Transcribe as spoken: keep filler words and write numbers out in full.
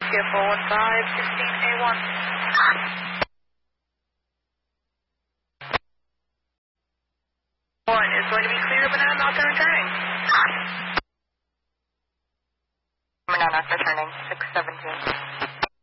India four one five, sixteen A one. One is going to be clear, Banana Knocker returning. Banana Knocker returning, six seventeen.